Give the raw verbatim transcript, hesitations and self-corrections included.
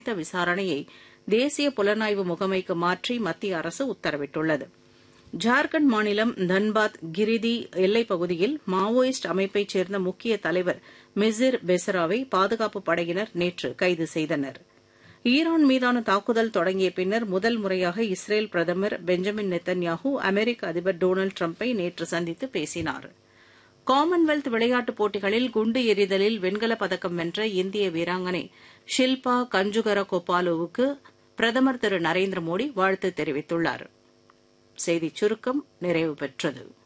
விசாரணையை தேசிய புலனாய்வு முகமைக்கு மாற்றி மத்திய அரசு உத்தரவிட்டுள்ளது. ஜார்க்கண்ட் மாநிலம் தன்பாத் கிரிதி எல்லைப் பகுதியில் மாவோயிஸ்ட் அமைப்பைச் சேர்ந்த முக்கிய தலைவர் மிசிர் பெசராவை பாதுகாப்புப் படையினர் நேற்று கைது செய்தனர். ஈரான் மீதான தாக்குதல் தொடங்கிய பின்னர் முதல் முறையாக இஸ்ரேல் பிரதமர் பெஞ்சமின் நெத்தன்யாஹூ அமெரிக்க அதிபர் டொனால்டு டிரம்பை நேற்று சந்தித்து பேசினார். காமன்வெல்த் விளையாட்டுப் போட்டிகளில் குண்டு எறிதலில் வெண்கலப் பதக்கம் வென்ற இந்திய வீராங்கனை ஷில்பா கஞ்சுகர கோபாலுவுக்கு பிரதமர் திரு நரேந்திர மோடி வாழ்த்து தெரிவித்துள்ளார். செய்திச் சுருக்கம் நிறைவு பெற்றது.